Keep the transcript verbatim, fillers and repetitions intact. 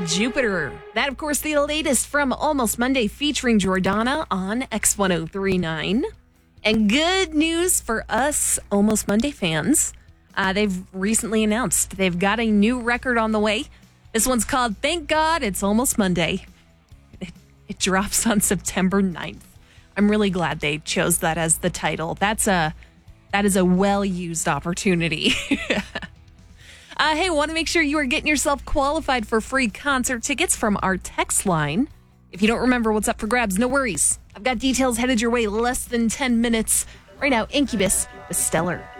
Jupiter. That, of course, the latest from Almost Monday featuring Jordana on X ten thirty-nine. And good news for us Almost Monday fans. Uh, they've recently announced they've got a new record on the way. This one's called Thank God It's Almost Monday. It, it drops on September ninth. I'm really glad they chose that as the title. That's a that is a well-used opportunity. uh, hey, want to make sure you are getting yourself qualified for free concert tickets from our text line. If you don't remember what's up for grabs, no worries. I've got details headed your way less than ten minutes. Right now, Incubus, The Stellar.